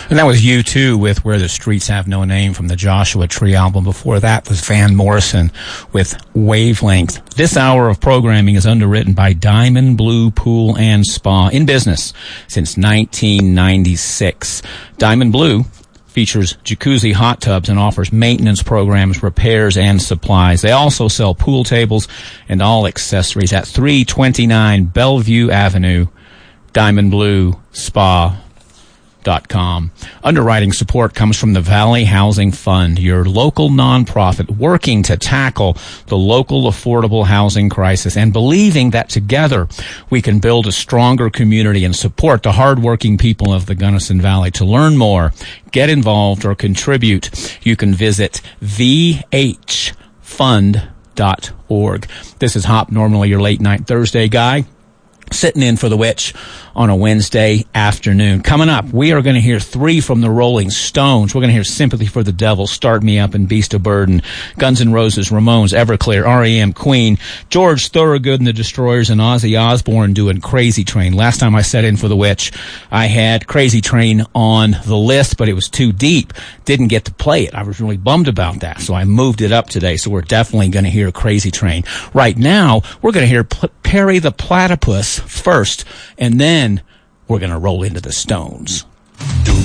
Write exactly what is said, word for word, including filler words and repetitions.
And that was U two with Where the Streets Have No Name from the Joshua Tree album. Before that was Van Morrison with Wavelength. This hour of programming is underwritten by Diamond Blue Pool and Spa, in business since nineteen ninety-six. Diamond Blue features jacuzzi hot tubs and offers maintenance programs, repairs, and supplies. They also sell pool tables and all accessories at three twenty-nine Bellevue Avenue, diamond blue spa dot com. Underwriting support comes from the Valley Housing Fund, your local nonprofit working to tackle the local affordable housing crisis and believing that together we can build a stronger community and support the hardworking people of the Gunnison Valley. To learn more, get involved, or contribute, you can visit v h fund dot org. This is Hop, normally your late night Thursday guy, sitting in for the witch on a Wednesday afternoon. Coming up, we are going to hear three from the Rolling Stones. We're going to hear Sympathy for the Devil, Start Me Up, and Beast of Burden, Guns N' Roses, Ramones, Everclear, R E M, Queen, George Thorogood and the Destroyers, and Ozzy Osbourne doing Crazy Train. Last time I set in for the witch, I had Crazy Train on the list, but it was too deep. Didn't get to play it. I was really bummed about that, so I moved it up today, so we're definitely going to hear Crazy Train. Right now, we're going to hear P- Perry the Platypus first, and then we're going to roll into the Stones.